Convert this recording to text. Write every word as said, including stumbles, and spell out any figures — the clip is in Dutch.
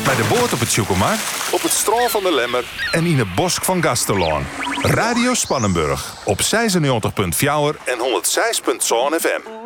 Bij de boot op het Tjoekelmar, Op het strand van de Lemmer. en in het bosk van Gasterlaan. Radio Spannenburg op zesennegentig komma vier en honderdzes komma zeven F M.